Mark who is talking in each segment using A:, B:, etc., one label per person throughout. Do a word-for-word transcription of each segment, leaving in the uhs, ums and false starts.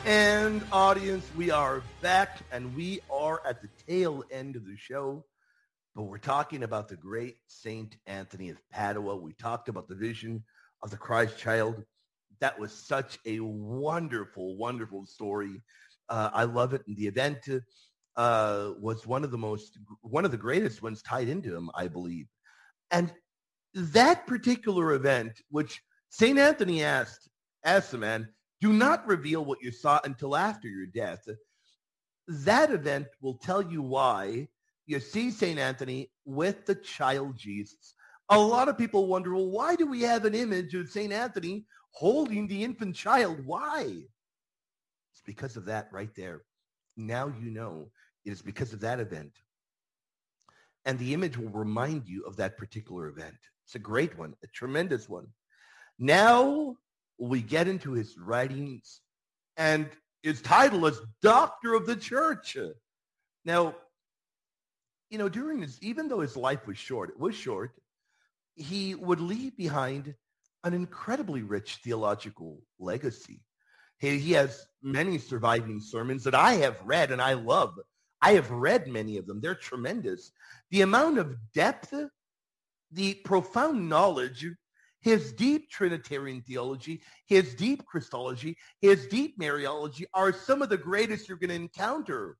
A: And audience, we are back and we are at the tail end of the show, but we're talking about the great Saint Anthony of Padua. We talked about the vision of the Christ child. That was such a wonderful, wonderful story. Uh, I love it. And the event uh, was one of the most, one of the greatest ones tied into him, I believe. And that particular event, which Saint Anthony asked, asked the man, do not reveal what you saw until after your death. That event will tell you why you see Saint Anthony with the child Jesus. A lot of people wonder, well, why do we have an image of Saint Anthony holding the infant child? Why? It's because of that right there. Now you know it is because of that event. And the image will remind you of that particular event. It's a great one, a tremendous one. Now we get into his writings, and his title is Doctor of the Church. Now, you know, during his, even though his life was short, it was short, he would leave behind an incredibly rich theological legacy. He, he has many surviving sermons that I have read and I love. I have read many of them. They're tremendous. The amount of depth, the profound knowledge, his deep Trinitarian theology, his deep Christology, his deep Mariology are some of the greatest you're going to encounter.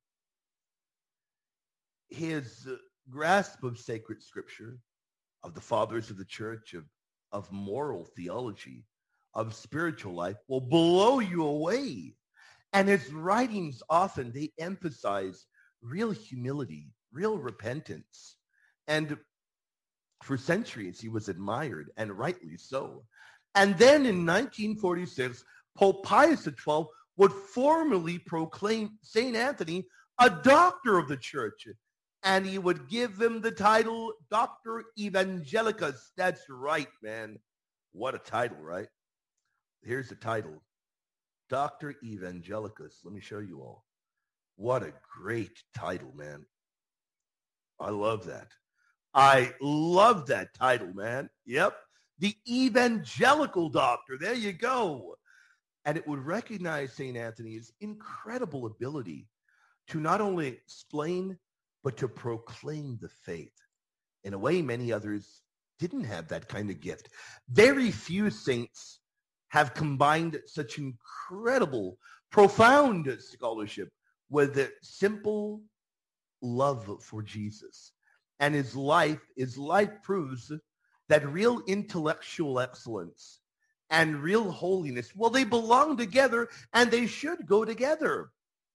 A: His uh, grasp of sacred scripture, of the fathers of the church, of, of moral theology, of spiritual life will blow you away. And his writings often, they emphasize real humility, real repentance. And for centuries, he was admired, and rightly so. And then in nineteen forty-six, Pope Pius the twelfth would formally proclaim Saint Anthony a doctor of the church, and he would give him the title Doctor Evangelicus. That's right, man. What a title, right? Here's the title, Doctor Evangelicus. Let me show you all. What a great title, man. I love that. I love that title, man. Yep. The evangelical doctor. There you go. And it would recognize Saint Anthony's incredible ability to not only explain, but to proclaim the faith. In a way, many others didn't have that kind of gift. Very few saints have combined such incredible, profound scholarship with a simple love for Jesus. And his life, his life proves that real intellectual excellence and real holiness, well, they belong together and they should go together.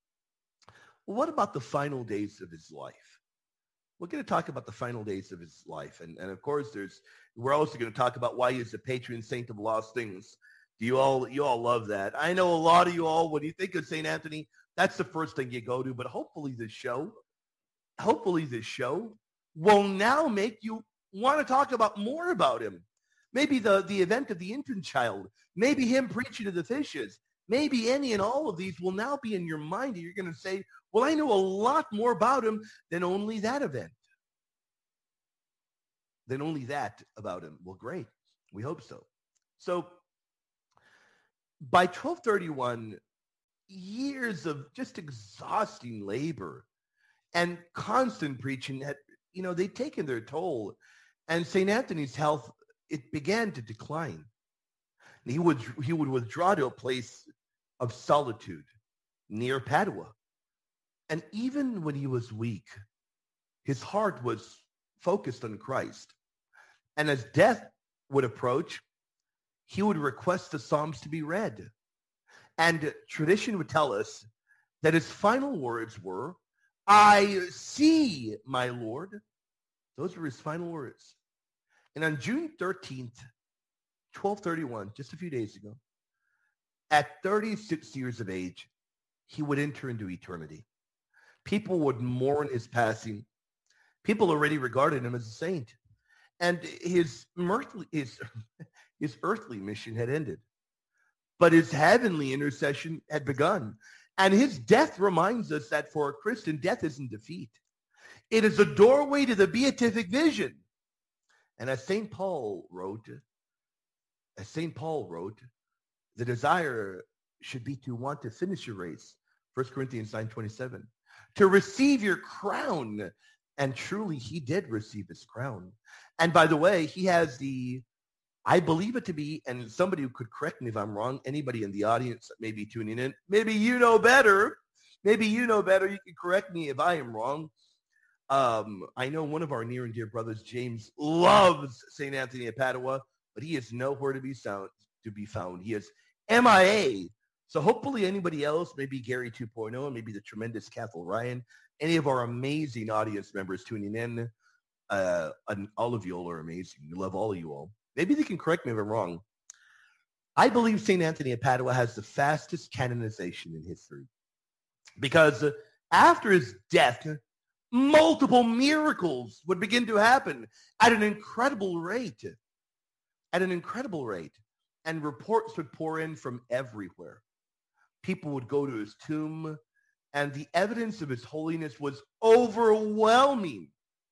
A: Well, what about the final days of his life? We're going to talk about the final days of his life. And, and of course, there's we're also going to talk about why he's the patron saint of lost things. Do you all you all love that? I know a lot of you all, when you think of Saint Anthony, that's the first thing you go to. But hopefully this show, hopefully this show will now make you want to talk about more about him. Maybe the, the event of the infant child, maybe him preaching to the fishes, maybe any and all of these will now be in your mind. And you're going to say, well, I know a lot more about him than only that event. Than only that about him. Well, great. We hope so. So by twelve thirty-one, years of just exhausting labor and constant preaching had, you know, they'd taken their toll. And Saint Anthony's health, it began to decline. And he would, he would withdraw to a place of solitude near Padua. And even when he was weak, his heart was focused on Christ. And as death would approach, he would request the Psalms to be read. And tradition would tell us that his final words were, I see, my Lord. Those were his final words. And on June thirteenth, twelve thirty-one, just a few days ago, at thirty-six years of age, he would enter into eternity. People would mourn his passing. People already regarded him as a saint. And his earthly, his, his earthly mission had ended. But his heavenly intercession had begun. And his death reminds us that for a Christian, death isn't defeat. It is a doorway to the beatific vision. And as Saint Paul wrote, as Saint Paul wrote, the desire should be to want to finish your race. First Corinthians nine twenty-seven. To receive your crown. And truly, he did receive his crown. And by the way, he has the, I believe it to be, and somebody who could correct me if I'm wrong, anybody in the audience that may be tuning in, maybe you know better. Maybe you know better. You can correct me if I am wrong. Um, I know one of our near and dear brothers, James, loves Saint Anthony of Padua, but he is nowhere to be found. To be found. He is M I A. So hopefully anybody else, maybe Gary two point oh, maybe the tremendous Cathal Ryan, any of our amazing audience members tuning in, uh, and all of you all are amazing. We love all of you all. Maybe they can correct me if I'm wrong. I believe Saint Anthony of Padua has the fastest canonization in history because after his death, multiple miracles would begin to happen at an incredible rate, at an incredible rate. And reports would pour in from everywhere. People would go to his tomb, and the evidence of his holiness was overwhelming.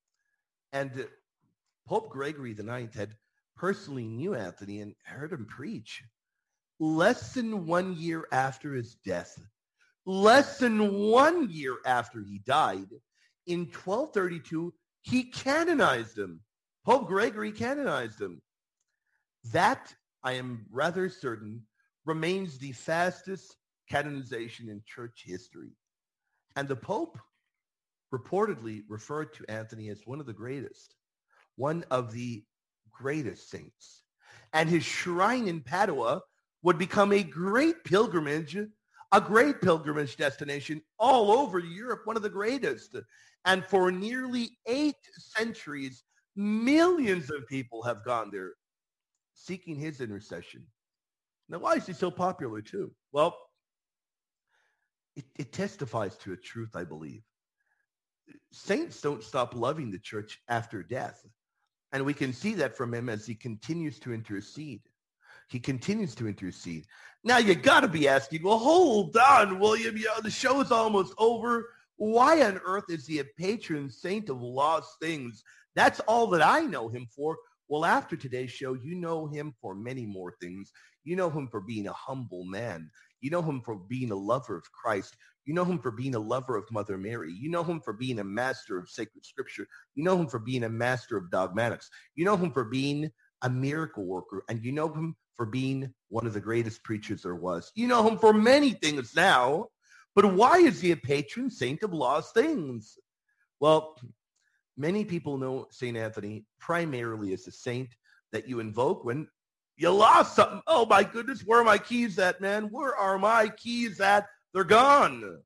A: And Pope Gregory the Ninth had personally knew Anthony and heard him preach. Less than one year after his death, less than one year after he died, in twelve thirty-two, he canonized him. Pope Gregory canonized him. That, I am rather certain, remains the fastest canonization in church history. And the Pope reportedly referred to Anthony as one of the greatest, one of the greatest saints. And his shrine in Padua would become a great pilgrimage, a great pilgrimage destination all over Europe, one of the greatest. And for nearly eight centuries, millions of people have gone there seeking his intercession. Now, why is he so popular too? Well, it, it testifies to a truth, I believe. Saints don't stop loving the church after death. And we can see that from him as he continues to intercede. He continues to intercede. Now, you got to be asking, well, hold on, William. You know, the show is almost over. Why on earth is he a patron saint of lost things? That's all that I know him for. Well, after today's show, you know him for many more things. You know him for being a humble man. You know him for being a lover of Christ. You know him for being a lover of Mother Mary. You know him for being a master of sacred scripture. You know him for being a master of dogmatics. You know him for being a miracle worker. And you know him for being one of the greatest preachers there was. You know him for many things now. But why is he a patron saint of lost things? Well, many people know Saint Anthony primarily as a saint that you invoke when you lost something. Oh, my goodness, where are my keys at, man? Where are my keys at? They're gone.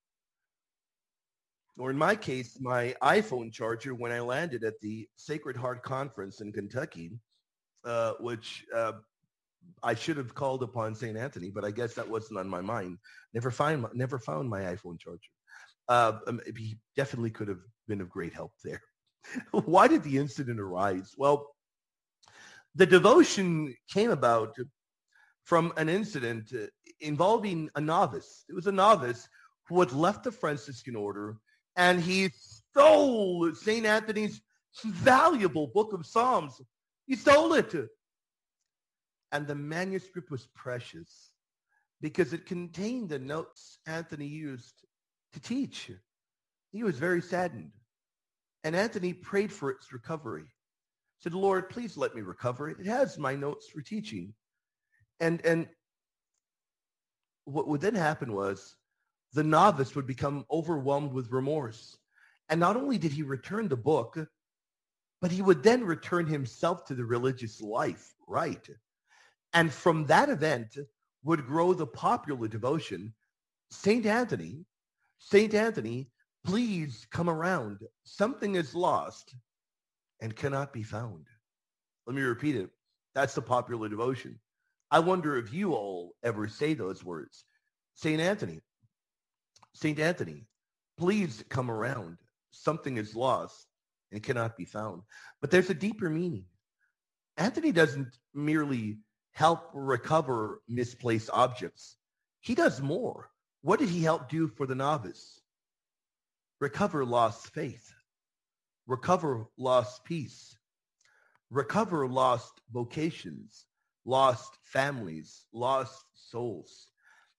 A: Or in my case, my iPhone charger when I landed at the Sacred Heart Conference in Kentucky, uh, which uh, I should have called upon Saint Anthony, but I guess that wasn't on my mind. Never find, never found my iPhone charger. Uh, he definitely could have been of great help there. Why did the incident arise? Well, the devotion came about from an incident involving a novice. It was a novice who had left the Franciscan order, and he stole Saint Anthony's valuable book of Psalms. He stole it. And the manuscript was precious because it contained the notes Anthony used to teach. He was very saddened. And Anthony prayed for its recovery. Said, Lord, please let me recover it. It has my notes for teaching. And, and what would then happen was the novice would become overwhelmed with remorse. And not only did he return the book, but he would then return himself to the religious life, right? And from that event would grow the popular devotion, Saint Anthony, Saint Anthony, please come around. Something is lost and cannot be found. Let me repeat it. That's the popular devotion. I wonder if you all ever say those words. Saint Anthony, Saint Anthony, please come around. Something is lost and cannot be found. But there's a deeper meaning. Anthony doesn't merely help recover misplaced objects. He does more. What did he help do for the novice? Recover lost faith. Recover lost peace. Recover lost vocations, lost families, lost souls.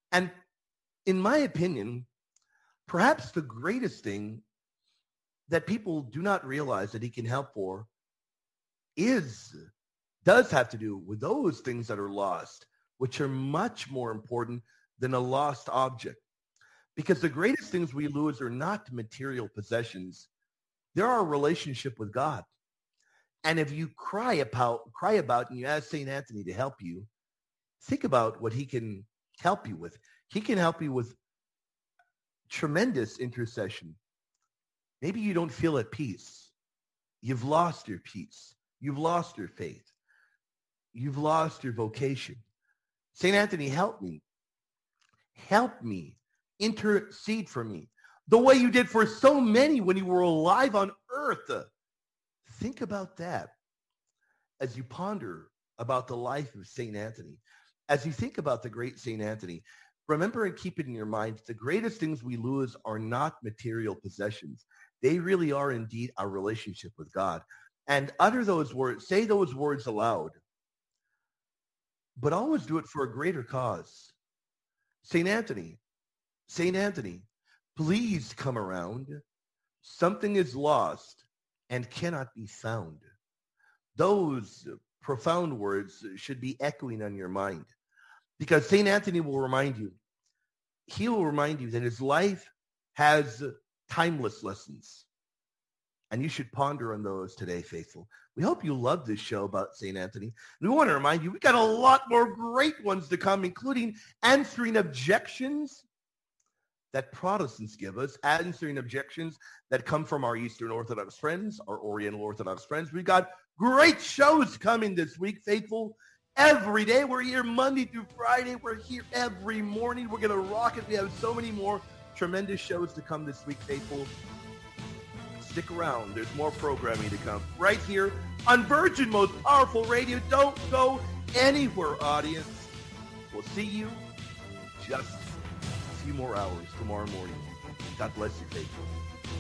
A: And in my opinion, perhaps the greatest thing that people do not realize that he can help for is, does have to do with those things that are lost, which are much more important than a lost object. Because the greatest things we lose are not material possessions. They're our relationship with God. And if you cry about, cry about and you ask Saint Anthony to help you, think about what he can help you with. He can help you with tremendous intercession. Maybe you don't feel at peace. You've lost your peace. You've lost your faith. You've lost your vocation. Saint Anthony, help me. Help me. Intercede for me. The way you did for so many when you were alive on earth. Think about that as you ponder about the life of Saint Anthony. As you think about the great Saint Anthony, remember and keep it in your mind, the greatest things we lose are not material possessions. They really are indeed our relationship with God. And utter those words, say those words aloud, but always do it for a greater cause. Saint Anthony, Saint Anthony, please come around. Something is lost and cannot be found. Those profound words should be echoing on your mind, because Saint Anthony will remind you, he will remind you that his life has timeless lessons. And you should ponder on those today, faithful. We hope you love this show about Saint Anthony. And we want to remind you, we've got a lot more great ones to come, including answering objections that Protestants give us, answering objections that come from our Eastern Orthodox friends, our Oriental Orthodox friends. We've got great shows coming this week, faithful. Every day. We're here Monday through Friday. We're here every morning. We're going to rock it. We have so many more tremendous shows to come this week, faithful. Stick around. There's more programming to come right here on Virgin Most Powerful Radio. Don't go anywhere, audience. We'll see you just a few more hours tomorrow morning. God bless you, faithful.